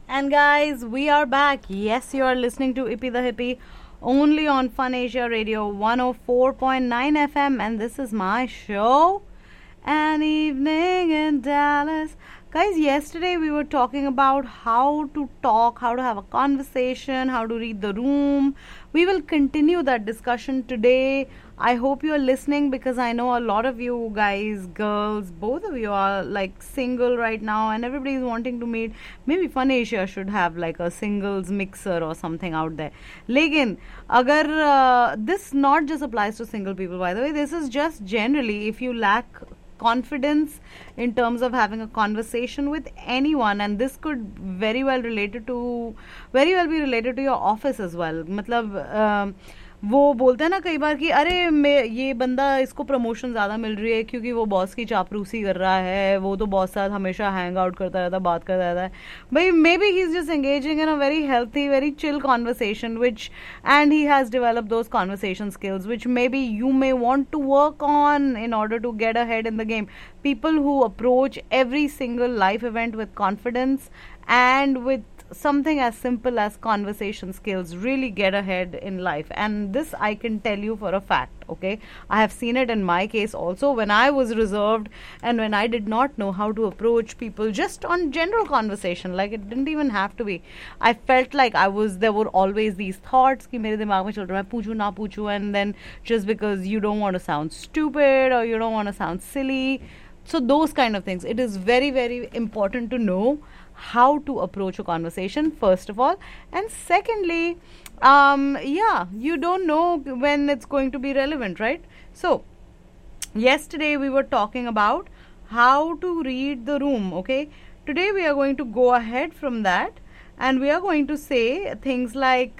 And guys, we are back. Yes, you are listening to Ippy the Hippie only on Fun Asia Radio 104.9 FM, and this is my show, An Evening in Dallas. Guys, yesterday we were talking about how to talk, how to have a conversation, how to read the room. We will continue that discussion today. I hope you are listening because I know a lot of you guys, girls, both of you are like single right now and everybody is wanting to meet. Maybe Fun Asia should have like a singles mixer or something out there. Lekin, agar this not just applies to single people, by the way, this is just generally if you lack confidence in terms of having a conversation with anyone, and this could very well be related to your office as well. मतलब वो बोलते हैं ना कई बार कि अरे मैं ये बंदा इसको प्रमोशन ज़्यादा मिल रही है क्योंकि वो बॉस की चापलूसी कर रहा है, वो तो बॉस साथ हमेशा हैंग आउट करता रहता है, बात करता रहता है. भाई may be he is just engaging in a very healthy, very chill conversation which and he has developed those conversation skills which maybe you may want to work on in order to get ahead in the game. People who approach every single life event with confidence and with something as simple as conversation skills really get ahead in life, and this I can tell you for a fact. Okay, I have seen it in my case also when I was reserved and when I did not know how to approach people just on general conversation. Like it didn't even have to be, I felt like there were always these thoughts कि मेरे दिमाग में चल रहा है पूछूं ना पूछूं, and then just because you don't want to sound stupid or you don't want to sound silly, so those kind of things, it is very very important to know how to approach a conversation first of all, and secondly, you don't know when it's going to be relevant, right? So yesterday we were talking about how to read the room. Okay, today we are going to go ahead from that and we are going to say things like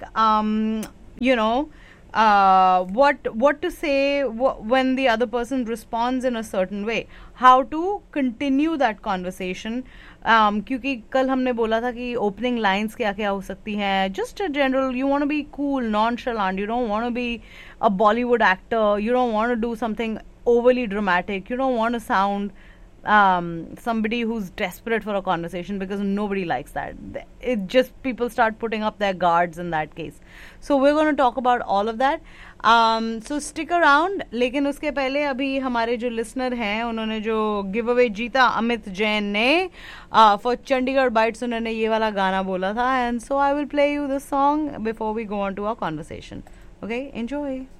what to say when the other person responds in a certain way, how to continue that conversation. क्योंकि कल हमने बोला था कि opening lines क्या क्या हो सकती हैं. Just a general, you want to be cool, nonchalant, you don't want to be a Bollywood actor, you don't want to do something overly dramatic, you don't want to sound somebody who's desperate for a conversation, because nobody likes that. It just, people start putting up their guards in that case. So we're going to talk about all of that. So stick around. लेकिन उसके पहले अभी हमारे जो listener हैं उन्होंने जो give away जीता, अमित जैन ने फॉर चंडीगढ़ बाइट्स, उन्होंने ये वाला गाना बोला था, and so I will play you this song before we go on to our conversation. Okay, enjoy.